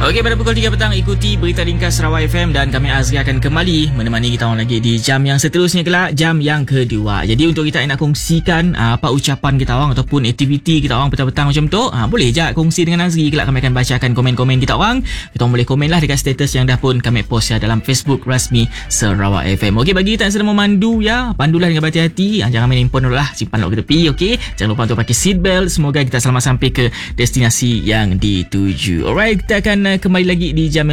Okey, pada pukul 3 petang ikuti berita ringkas Sarawak FM dan kami Azri akan kembali menemani kita orang lagi di jam yang seterusnya kelak, jam yang kedua. Jadi untuk kita nak kongsikan apa ucapan kita orang ataupun aktiviti kita orang petang-petang macam tu, boleh je kongsi dengan Azri kelak, kami akan bacakan komen-komen kita orang. Kita orang boleh komen lah dekat status yang dah pun kami post ya dalam Facebook rasmi Sarawak FM. Okey, bagi kita yang sedang memandu ya, pandulah dengan berhati-hati, jangan main handphone dulu lah, simpan dulu ke tepi. Okey, jangan lupa untuk pakai seat belt. Semoga kita selamat sampai ke destinasi yang dituju. Alright, kita akan kembali lagi di jam